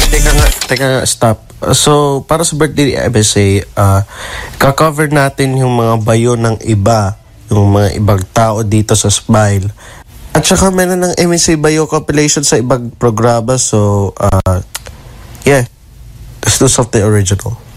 Teka nga, stop. So, para sa birthday MSA, kakover natin yung mga bayo ng iba, yung mga ibang tao dito sa Smile. At saka meron ng MSA Bayo compilation sa ibang programa. So, yeah, let's do something original.